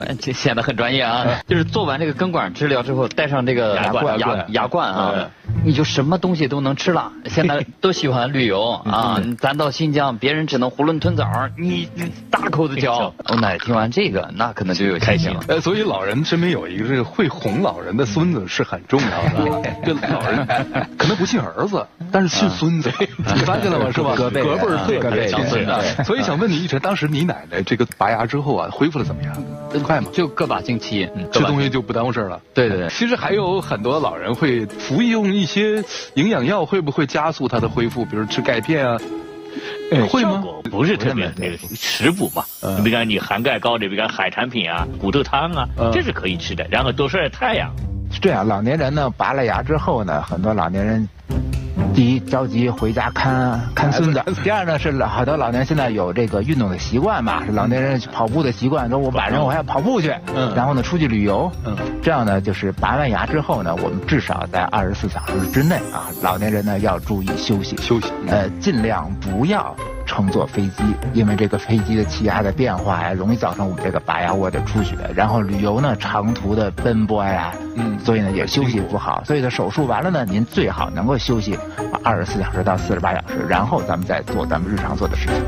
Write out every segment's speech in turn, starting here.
这显得很专业啊！就是做完这个根管治疗之后，带上这个牙冠啊，你就什么东西都能吃了。现在都喜欢旅游啊，咱到新疆，别人只能囫囵吞枣，你大口的嚼。我奶奶听完这个，那可能就有开心了。 所以老人身边有一个这个会哄老人的孙子是很重要的。这老人可能不信儿子，但是信孙子，你发现了吗？是吧？隔辈儿特别亲的。所以想问你，一晨，当时你奶奶这个拔牙之后啊，恢复的怎么样？快吗？ 就个把星期， 吃东西就不耽误事了。 对。 其实还有很多老人会服用一些营养药，会不会加速他的恢复？比如吃钙片啊，会吗？ 效果不是特别那个食补嘛。你比如你含钙高的，比如海产品啊、骨头汤啊，这是可以吃的。然后多晒晒太阳。 是这样，老年人呢拔了牙之后呢，很多老年人。第一，着急回家看孙子；第二呢，是好多老年人现在有这个运动的习惯嘛，老年人跑步的习惯，说我晚上我还要跑步去，然后呢出去旅游，这样呢就是拔完牙之后呢，我们至少在24小时之内啊，老年人呢要注意休息，尽量不要乘坐飞机，因为这个飞机的气压的变化呀，容易造成我们这个拔牙窝的出血。然后旅游呢，长途的奔波呀，所以呢也休息不好。所以呢手术完了呢，您最好能够休息24小时到48小时，然后咱们再做咱们日常做的事情。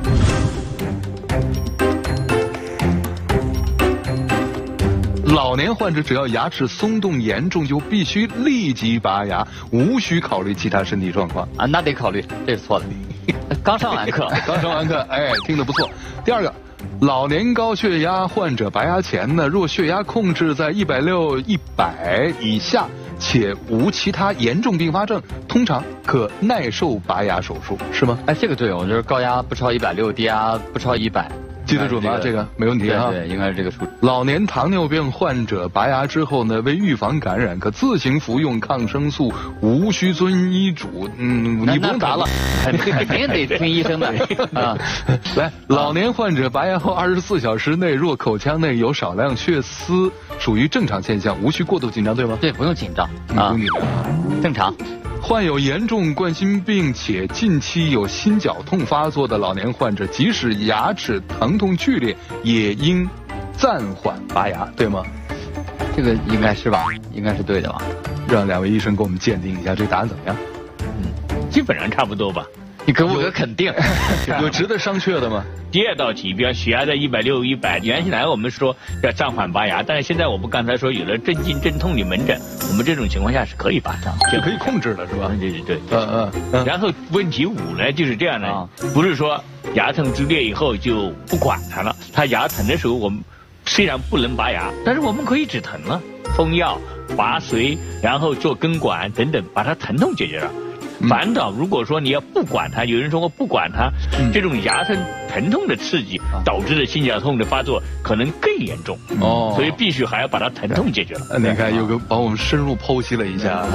老年患者只要牙齿松动严重，就必须立即拔牙，无需考虑其他身体状况啊。那得考虑，这是错的。刚上完课， 哎，听得不错。第二个，老年高血压患者拔牙前呢，若血压控制在160、100以下，且无其他严重并发症，通常可耐受拔牙手术，是吗？ 哎，这个对，我就是高压不超160，低压不超100。 记得准吗？这个没问题啊。 对，应该是这个数。 老年糖尿病患者拔牙之后呢，为预防感染，可自行服用抗生素，无需遵医嘱。你不用答了， 肯定得听医生的啊。 来，老年患者拔牙后24小时内，若口腔内有少量血丝，属于正常现象，无需过度紧张，对吗？ 对，不用紧张啊， 正常。 患有严重冠心病且近期有心绞痛发作的老年患者，即使牙齿疼痛剧烈，也应暂缓拔牙，对吗？ 这个应该是吧？应该是对的吧？ 让两位医生给我们鉴定一下，这个答案怎么样？ 基本上差不多吧。 你给我个肯定， 有值得商榷的吗？ 第二道题，比如血压在160、100，原来我们说要暂缓拔牙，但是现在我们刚才说有了镇静镇痛的门诊，我们这种情况下是可以拔的， 就可以控制了，是吧？ 对。然后问题5呢，就是这样的，不是说牙疼剧烈以后就不管它了，它牙疼的时候，我们虽然不能拔牙，但是我们可以止疼啊，封药、拔髓，然后做根管等等，把它疼痛解决了。反倒如果说你要不管它，有人说我不管它，这种牙疼痛的刺激导致的心绞痛的发作可能更严重所以必须还要把它疼痛解决了。 你看，有个帮我们深入剖析了一下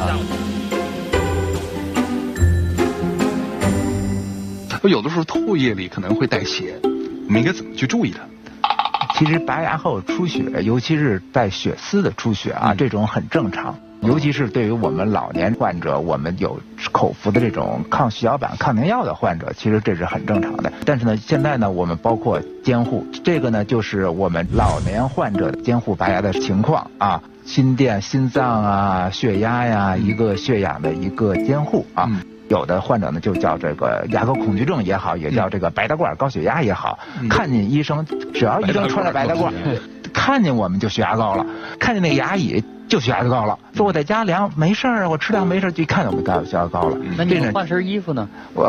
有的时候唾液里可能会带血，我们应该怎么去注意它？ 其实拔牙后出血，尤其是带血丝的出血啊，这种很正常。尤其是对于我们老年患者，我们有口服的这种抗血小板、抗凝药的患者，其实这是很正常的。但是呢，现在呢，我们包括监护，这个呢就是我们老年患者监护拔牙的情况啊，心电、心脏啊、血压呀，一个血氧的一个监护啊。有的患者呢就叫这个牙沟恐惧症也好，也叫这个白大褂高血压也好，看见医生，只要医生穿着白大褂，看见我们就血压高了，看见那个牙椅就血压就高了。说我在家量没事儿，我吃量没事儿，就一看见我们血压高了。 那你们换身衣服呢？ 我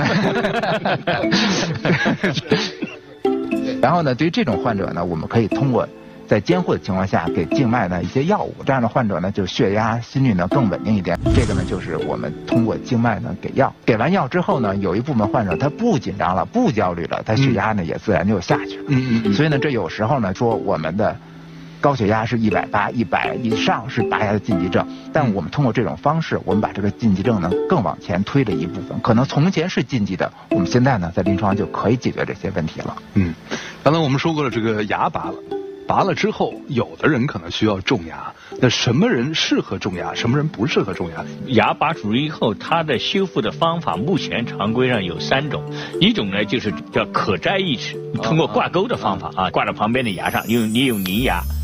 然后呢，对于这种患者呢，我们可以通过在监护的情况下给静脉呢一些药物，这样的患者呢就血压、心率呢更稳定一点。这个呢就是我们通过静脉呢给药，给完药之后呢，有一部分患者他不紧张了、不焦虑了，他血压呢也自然就下去了。所以呢，这有时候呢说我们的高血压是180、100以上是拔牙的禁忌症，但我们通过这种方式，我们把这个禁忌症呢更往前推了一部分。可能从前是禁忌的，我们现在呢在临床上就可以解决这些问题了。 刚才我们说过了，这个牙拔了之后，有的人可能需要种牙，那什么人适合种牙，什么人不适合种牙？ 牙拔除以后，它的修复的方法目前常规上有3种，一种呢就是叫可摘义齿，通过挂钩的方法啊，挂到旁边的牙上，因为你有泥牙。